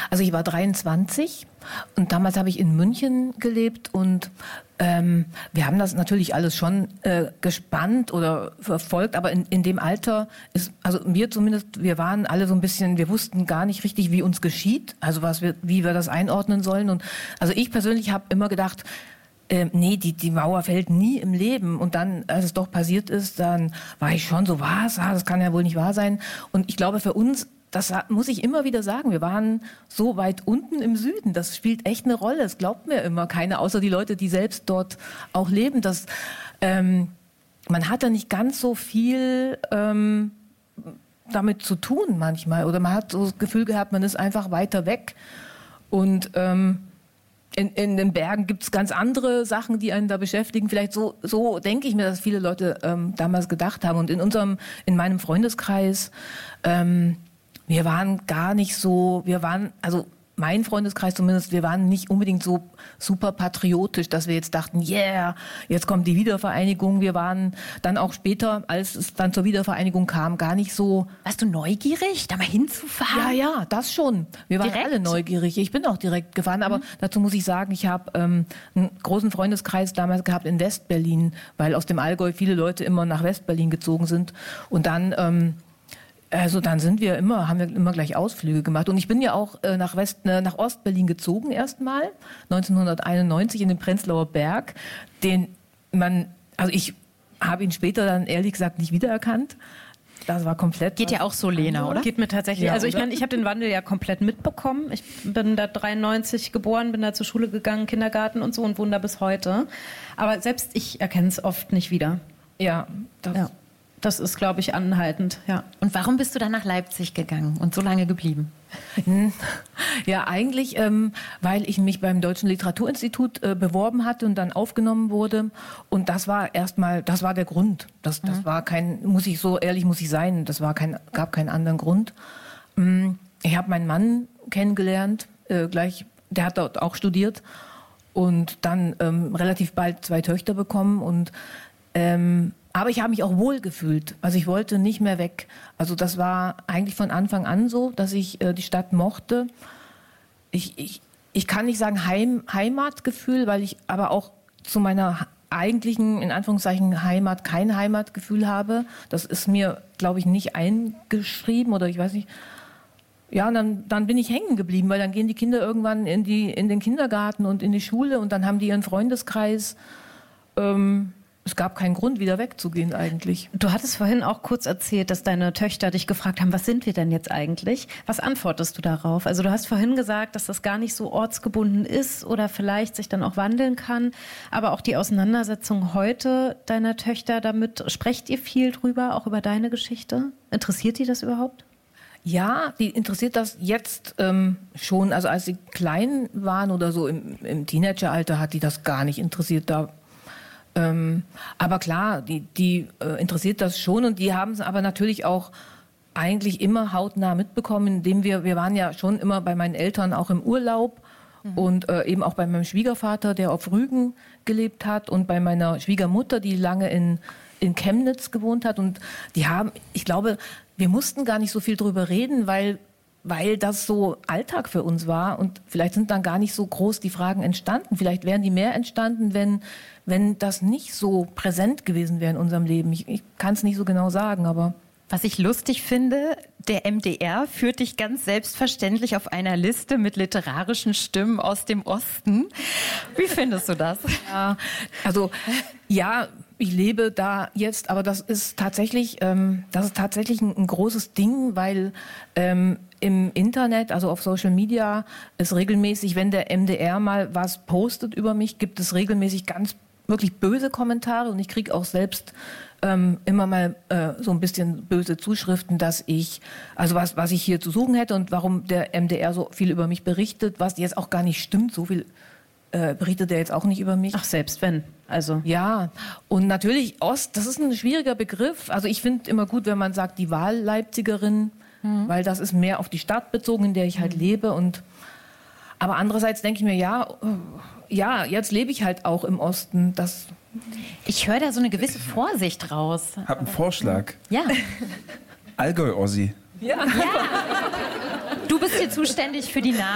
Also ich war 23 und damals habe ich in München gelebt und wir haben das natürlich alles schon gespannt oder verfolgt, aber in dem Alter ist, also wir zumindest, wir waren alle so ein bisschen, wir wussten gar nicht richtig, wie uns geschieht, also wie wir das einordnen sollen. Und also ich persönlich habe immer gedacht, nee, die Mauer fällt nie im Leben. Und dann, als es doch passiert ist, dann war ich schon so, was? Das kann ja wohl nicht wahr sein. Und ich glaube, für uns, das muss ich immer wieder sagen, wir waren so weit unten im Süden. Das spielt echt eine Rolle. Das glaubt mir immer keiner, außer die Leute, die selbst dort auch leben. Dass, man hat da nicht ganz so viel damit zu tun manchmal. Oder man hat so das Gefühl gehabt, man ist einfach weiter weg. Und in den Bergen gibt es ganz andere Sachen, die einen da beschäftigen. Vielleicht so denke ich mir, dass viele Leute damals gedacht haben. Und in meinem Freundeskreis, wir waren gar nicht so, also mein Freundeskreis zumindest, wir waren nicht unbedingt so super patriotisch, dass wir jetzt dachten, yeah, jetzt kommt die Wiedervereinigung. Wir waren dann auch später, als es dann zur Wiedervereinigung kam, gar nicht so... Warst du neugierig, da mal hinzufahren? Ja, das schon. Wir waren alle neugierig. Ich bin auch direkt gefahren, aber dazu muss ich sagen, ich habe einen großen Freundeskreis damals gehabt in Westberlin, weil aus dem Allgäu viele Leute immer nach Westberlin gezogen sind. Und dann... haben wir immer gleich Ausflüge gemacht. Und ich bin ja auch nach Ostberlin gezogen erstmal, 1991 in den Prenzlauer Berg, ich habe ihn später dann ehrlich gesagt nicht wiedererkannt. Das war komplett... Geht ja auch so, Lena, oder? Geht mir tatsächlich. Ja, also ich meine, ich habe den Wandel ja komplett mitbekommen. Ich bin da 93 geboren, bin da zur Schule gegangen, Kindergarten und so und wohne da bis heute. Aber selbst ich erkenne es oft nicht wieder. Ja, Das ist, glaube ich, anhaltend, ja. Und warum bist du dann nach Leipzig gegangen und so lange geblieben? Ja, eigentlich, weil ich mich beim Deutschen Literaturinstitut beworben hatte und dann aufgenommen wurde. Und das war der Grund. Das war muss ich sein, gab keinen anderen Grund. Ich habe meinen Mann kennengelernt, der hat dort auch studiert und dann relativ bald 2 Töchter bekommen und aber ich habe mich auch wohl gefühlt. Also ich wollte nicht mehr weg. Also das war eigentlich von Anfang an so, dass ich die Stadt mochte. Ich kann nicht sagen Heimatgefühl, weil ich aber auch zu meiner eigentlichen, in Anführungszeichen, Heimat kein Heimatgefühl habe. Das ist mir, glaube ich, nicht eingeschrieben oder ich weiß nicht. Ja, und dann bin ich hängen geblieben, weil dann gehen die Kinder irgendwann in den Kindergarten und in die Schule und dann haben die ihren Freundeskreis. Es gab keinen Grund, wieder wegzugehen eigentlich. Du hattest vorhin auch kurz erzählt, dass deine Töchter dich gefragt haben, was sind wir denn jetzt eigentlich? Was antwortest du darauf? Also du hast vorhin gesagt, dass das gar nicht so ortsgebunden ist oder vielleicht sich dann auch wandeln kann. Aber auch die Auseinandersetzung heute deiner Töchter damit, sprecht ihr viel drüber, auch über deine Geschichte? Interessiert die das überhaupt? Ja, die interessiert das jetzt schon. Also als sie klein waren oder so im Teenageralter hat die das gar nicht interessiert. Aber klar, die interessiert das schon und die haben es aber natürlich auch eigentlich immer hautnah mitbekommen, indem wir waren ja schon immer bei meinen Eltern auch im Urlaub und eben auch bei meinem Schwiegervater, der auf Rügen gelebt hat und bei meiner Schwiegermutter, die lange in Chemnitz gewohnt hat und ich glaube, wir mussten gar nicht so viel drüber reden, weil das so Alltag für uns war und vielleicht sind dann gar nicht so groß die Fragen entstanden. Vielleicht wären die mehr entstanden, wenn das nicht so präsent gewesen wäre in unserem Leben. Ich kann es nicht so genau sagen, aber... Was ich lustig finde, der MDR führt dich ganz selbstverständlich auf einer Liste mit literarischen Stimmen aus dem Osten. Wie findest du das? Ja, ich lebe da jetzt, aber das ist tatsächlich ein großes Ding, weil im Internet, also auf Social Media, ist regelmäßig, wenn der MDR mal was postet über mich, gibt es regelmäßig ganz wirklich böse Kommentare und ich kriege auch selbst immer mal so ein bisschen böse Zuschriften, dass was ich hier zu suchen hätte und warum der MDR so viel über mich berichtet, was jetzt auch gar nicht stimmt, so viel berichtet er jetzt auch nicht über mich. Ach, selbst wenn. Also. Ja, und natürlich Ost, das ist ein schwieriger Begriff. Also ich finde immer gut, wenn man sagt, die Wahlleipzigerin, weil das ist mehr auf die Stadt bezogen, in der ich halt lebe. Aber andererseits denke ich mir, ja, jetzt lebe ich halt auch im Osten. Ich höre da so eine gewisse Vorsicht raus. Hab einen Vorschlag. Ja. Allgäu-Ossi. Ja. Du bist hier zuständig für die Namen.